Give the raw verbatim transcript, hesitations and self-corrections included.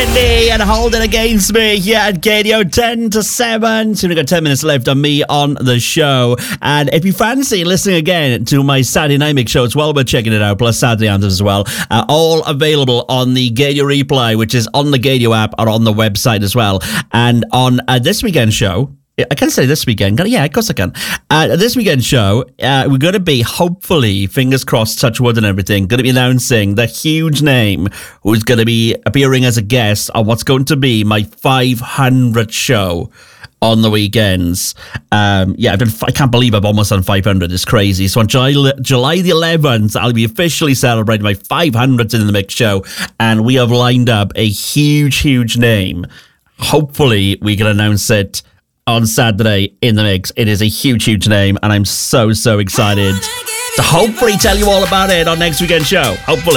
Whitney and Hold It Against Me here at Radio ten to seven. So we've got ten minutes left on me on the show. And if you fancy listening again to my Saturday night mix show, it's well worth checking it out, plus Saturday Anthems as well. Uh, all available on the Gadio Replay, which is on the Gadio app or on the website as well. And on uh, this weekend's show, I can say this weekend. Yeah, of course I can. Uh, this weekend show, uh, we're going to be, hopefully, fingers crossed, touch wood and everything, going to be announcing the huge name who's going to be appearing as a guest on what's going to be my five hundredth show on the weekends. Um, yeah, I've been, I can't believe I've almost done five hundred. It's crazy. So on July, July the eleventh, I'll be officially celebrating my five hundredth in the mix show. And we have lined up a huge, huge name. Hopefully, we can announce it on Saturday in the mix. It is a huge, huge name, and I'm so, so excited to hopefully tell you all about it on next weekend's show. Hopefully.